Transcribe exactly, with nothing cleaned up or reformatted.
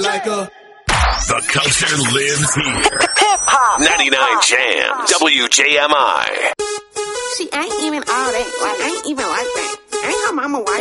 like a... The culture lives here. Hip-hop. ninety-nine Jam. W J M I. She ain't even all that. Like, ain't even like that. Ain't her mama white.